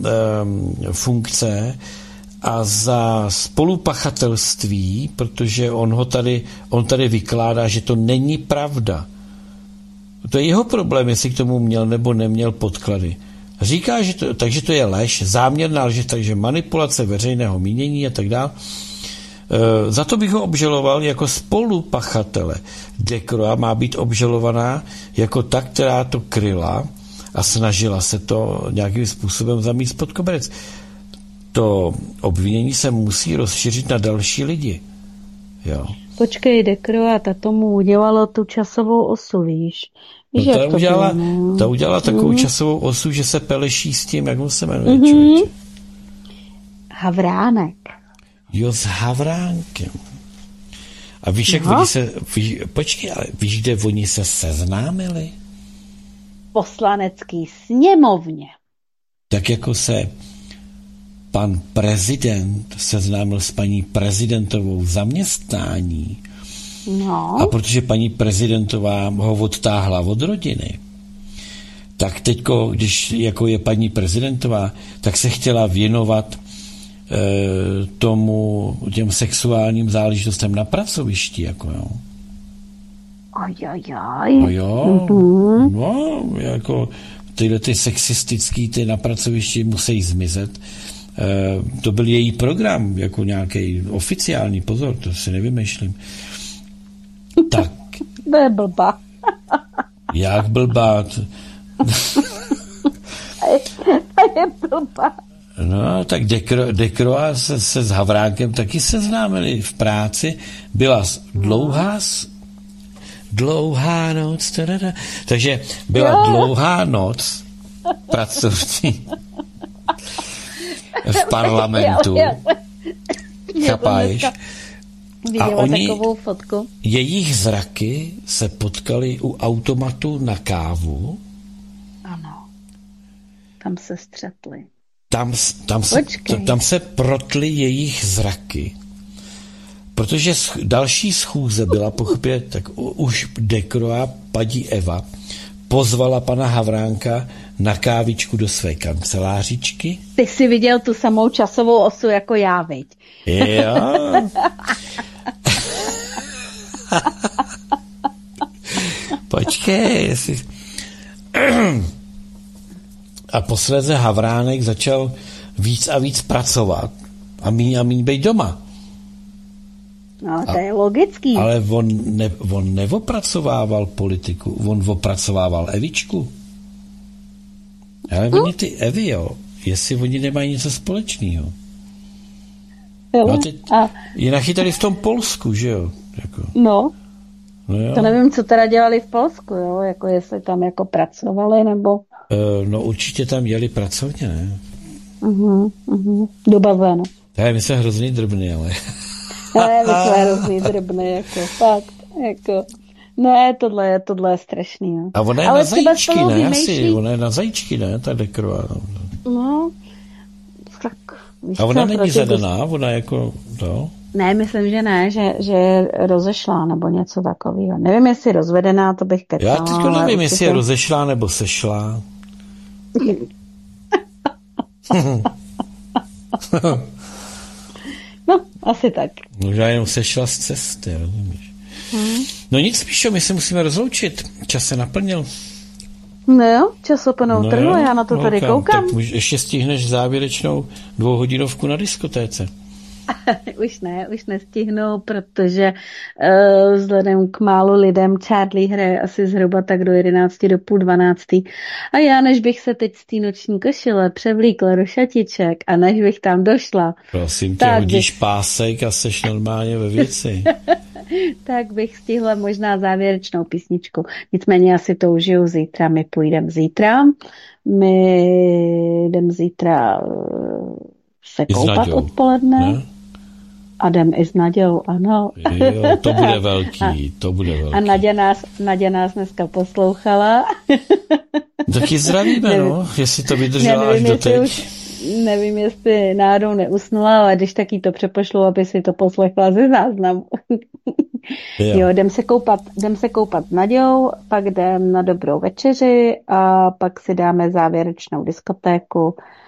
funkce a za spolupachatelství, protože on tady vykládá, že to není pravda. To je jeho problém, jestli k tomu měl nebo neměl podklady. Říká, takže to je lež, záměrná lež, takže manipulace veřejného mínění a tak dále. Za to bych ho obžaloval jako spolupachatele. Decroix má být obžalovaná jako ta, která to kryla a snažila se to nějakým způsobem zamít pod koberec. To obvinění se musí rozšířit na další lidi. Jo. Počkej, Decroix, ta tomu udělalo tu časovou osu, víš? No ta udělala takovou časovou osu, že se peleší s tím, jak on se jmenuje, člověče. Havránek. Jo, s Havránkem. A víš, jak víš, kde oni se seznámili? Poslanecký sněmovně. Tak jako se pan prezident seznámil s paní prezidentovou zaměstnání. No. A protože paní prezidentová ho odtáhla od rodiny, tak teďko, když jako je paní prezidentová, tak se chtěla věnovat těm sexuálním záležitostem na pracovišti, jako jo. Ajajaj. No jo, no, jako tyhle ty sexistický, ty na pracovišti musí zmizet. To byl její program, jako nějaký oficiální, pozor, to si nevymýšlím. Tak. To je blbá. Jak blbá? To je blbá. No, tak Decroix se s Havránkem taky seznámili v práci. Byla dlouhá noc. Takže byla dlouhá noc pracovní v parlamentu. Chápáš? A oni, takovou fotku. Jejich zraky se potkali u automatu na kávu. Ano. Tam se střetli. Tam se protly jejich zraky. Protože další schůze byla pochopě, tak už Decroix, paní Eva, pozvala pana Havránka na kávičku do své kancelářičky. Ty jsi viděl tu samou časovou osu jako já, viď? Jo. Počkej, jestli... A posledně Havránek začal víc a víc pracovat a míň být doma. No, to je logický. Ale on neopracovával politiku, on opracovával Evičku. Ale oni ty Evy, jo, jestli oni nemají něco společného. No teď je nachytali v tom Polsku, že jo? Jako. No jo. To nevím, co teda dělali v Polsku, jo? Jako jestli tam jako pracovali, nebo... No určitě tam jeli pracovně, ne? Dobaveno. My jsme hrozně drobný, ale... Ne, my jsme hrozně drobný, jako fakt, jako... Ne, tohle je strašný, jo. A ona je ale na zajíčky, ne? Asi, ona je na zajíčky, ne? Ta Decroix. No, tak... A ona není zadaná, ona jako to... Ne, myslím, že ne, že je rozešlá nebo něco takového. Nevím, jestli je rozvedená, to bych kecala. Já teďko nevím, jestli je rozešlá nebo sešlá. No, asi tak. Možná jenom sešla z cesty, rozumíš. No nic, Píšo, my se musíme rozloučit. Čas se naplnil. No jo, časoplnou trhu, já na to tady koukám. Tak ještě stihneš závěrečnou 2hodinovku na diskotéce. Už nestihnu, protože vzhledem k málo lidem Charlie hraje asi zhruba tak do 11 do půl 12. A já, než bych se teď z té noční košile převlíkla do šatiček a než bych tam došla... Prosím tě, hodíš pásek a seš normálně ve věci. Tak bych stihla možná závěrečnou písničku. Nicméně asi to užiju zítra. My půjdeme zítra. My jdem zítra se koupat odpoledne. Ne? A jdem i s Nadějou, ano. Jo, to bude velký, to bude velký. A Naděja nás dneska poslouchala. Taky zdravíme, no, jestli to vydržela až do teď. Nevím, jestli náhodou neusnula, ale když taky to přepošlu, aby si to poslechla ze záznamu. Jo, jdem se koupat s Nadějou, pak jdem na dobrou večeři a pak si dáme závěrečnou diskotéku